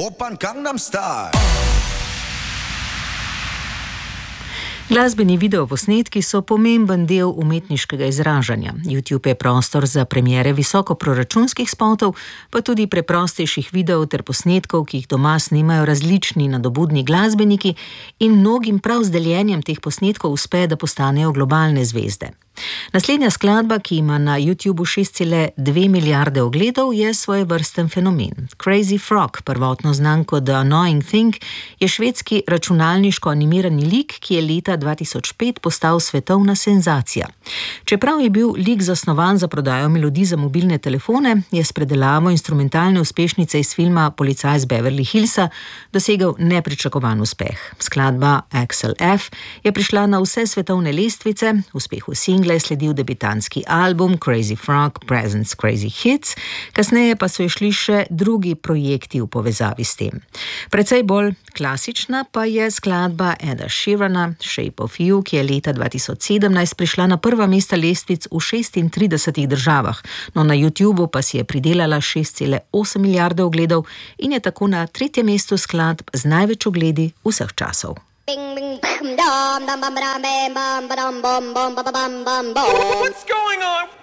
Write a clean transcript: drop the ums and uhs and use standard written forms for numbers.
Oppan Gangnam Style. Glasbeni videoposnetki so pomemben del umetniškega izražanja. YouTube je prostor za premiere visokoproračunskih spotov, pa tudi preprostejših videov ter posnetkov, ki jih doma snimajo različni nadobudni glasbeniki in mnogim prav z deljenjem teh posnetkov uspe, da postanejo globalne zvezde. Naslednja skladba, ki ima na YouTubu 6,2 milijarde ogledov, je svojevrsten fenomen. Crazy Frog, prvotno znan kot The Annoying Thing, je švedski računalniško animirani lik, ki je leta 2005 postal svetovna senzacija. Čeprav je bil lik zasnovan za prodajo melodij za mobilne telefone, je s predelavo instrumentalne uspešnice iz filma Policaj z Beverly Hillsa dosegel nepričakovan uspeh. Skladba Axel F. je prišla na vse svetovne lestvice, uspehu singla je sledil debitanski album Crazy Frog Presents Crazy Hits, kasneje pa so išli še drugi projekti v povezavi s tem. Precej bolj klasična pa je skladba Eda Sheerana Shape of You, ki je leta 2017 prišla na prva mesta lestvic v 36 državah, no na YouTubu pa si je pridelala 6,8 milijarde ogledov in je tako na 3. mestu skladb z največ ogledi vseh časov. What's going on?